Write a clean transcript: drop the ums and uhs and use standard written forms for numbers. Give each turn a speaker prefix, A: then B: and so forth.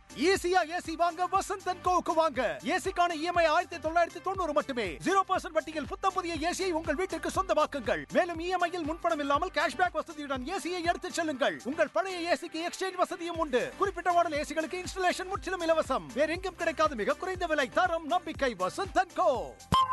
A: ஈஸியா ஏசி வாங்க வசந்த் அண்ட் கோவுக்கு வாங்க. ஏசிக்கான இஎம்ஐ 1990 மட்டுமே. 0% வட்டியில் புத்தம் புதிய ஏசியை உங்கள் வீட்டிற்கு சொந்தமாக்குங்கள். மேலும் இஎம்ஐயில் முன்பணம் இல்லாமல் கேஷ்பேக் வசதியுடன் ஏசியை எடுத்துச் செல்லுங்கள். உங்கள் பழைய ஏசிக்கு எக்ஸ்சேஞ்ச் வசதியும் உண்டு. குறிப்பிட்ட மாடல் ஏசிகளுக்கு இன்ஸ்டலேஷன் முற்றிலும் இலவசம். வேற எங்கும் கிடைக்காத மிக குறைந்த விலை, தரம், நம்பிக்கை. வசந்த் அண்ட் கோ.